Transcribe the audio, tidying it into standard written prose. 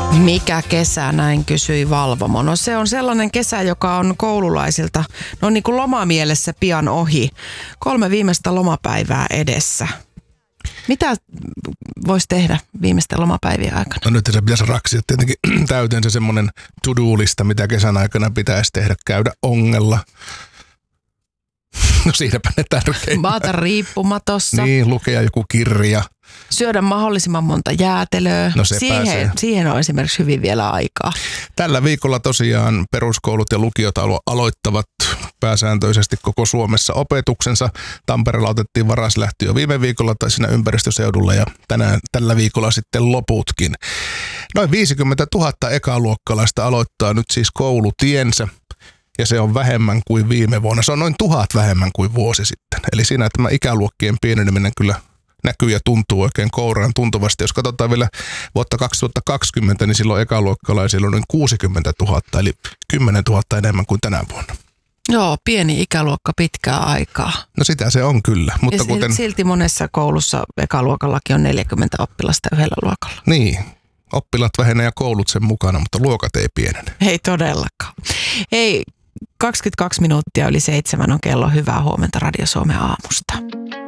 Mikä kesä, näin kysyi Valvomo. No se on sellainen kesä, joka on koululaisilta niin kuin lomamielessä pian ohi. 3 viimeistä lomapäivää edessä. Mitä voisi tehdä viimeisten lomapäivien aikana? No nyt se pitäisi raksia tietenkin täyteen se semmoinen to-do-lista, mitä kesän aikana pitäisi tehdä. Käydä ongella. No siinäpä ne tärkeimmät. Maata riippumatossa. Niin, lukea joku kirja. Syödä mahdollisimman monta jäätelöä. No se siihen on esimerkiksi hyvin vielä aikaa. Tällä viikolla tosiaan peruskoulut ja lukiot aloittavat pääsääntöisesti koko Suomessa opetuksensa. Tampereella otettiin varaslähtö jo viime viikolla tai siinä ympäristöseudulla ja tällä viikolla sitten loputkin. Noin 50 000 ekaluokkalaista aloittaa nyt siis koulutiensä. Ja se on vähemmän kuin viime vuonna. Se on noin 1000 vähemmän kuin vuosi sitten. Eli siinä tämä ikäluokkien pieneneminen kyllä näkyy ja tuntuu oikein kouraan tuntuvasti. Jos katsotaan vielä vuotta 2020, niin silloin ekaluokkalaisilla on noin 60 000, eli 10 000 enemmän kuin tänä vuonna. Joo, pieni ikäluokka pitkää aikaa. No sitä se on kyllä. Mutta silti monessa koulussa ekaluokallakin on 40 oppilasta yhdellä luokalla. Niin, oppilaat vähenee ja koulut sen mukana, mutta luokat ei pienene. Ei todellakaan. Hei, 22 minuuttia yli 7 on kello. Hyvää huomenta Radio Suomen aamusta.